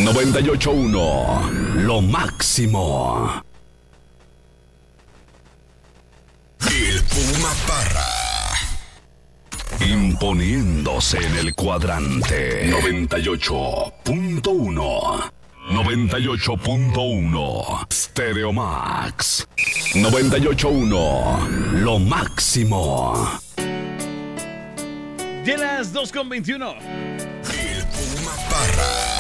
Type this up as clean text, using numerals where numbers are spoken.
98.1, lo máximo. El Puma Parra. Imponiéndose en el cuadrante. 98.1. 98.1 Stereo Max. 98.1 lo máximo. De las 2:21. El Puma Parra.